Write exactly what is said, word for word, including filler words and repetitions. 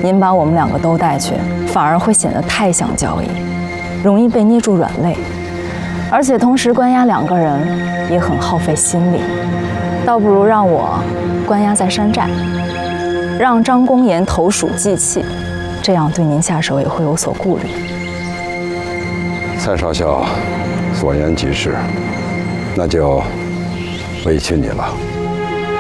您把我们两个都带去，反而会显得太像交易，容易被捏住软肋。而且同时关押两个人也很耗费心力，倒不如让我关押在山寨，让张公言投鼠忌器，这样对您下手也会有所顾虑。 蔡少校所言极是，那就委屈你了。